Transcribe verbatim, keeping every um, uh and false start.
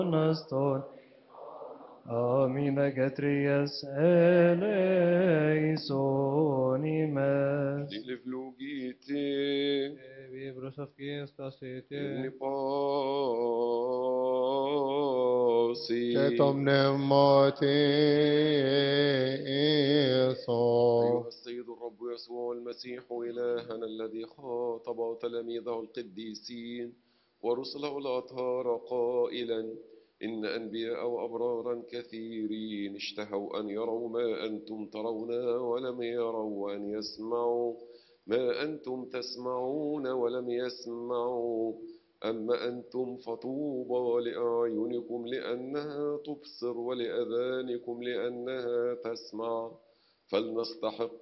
Nastor. Amina Gatrias eleisonimes. Lilevlugite. Vi brosovkin stasite. Nipasi. كتم نماتي أيها السيد الرب يسوع المسيح إلهنا الذي خاطب تلاميذه القديسين ورسله الأطهار قائلا إن أنبياء وأبرارا كثيرين اشتهوا أن يروا ما أنتم ترون ولم يروا، وأن يسمعوا ما أنتم تسمعون ولم يسمعوا. أما أنتم فطوبى لأعينكم لأنها تبصر ولأذانكم لأنها تسمع. فلنستحق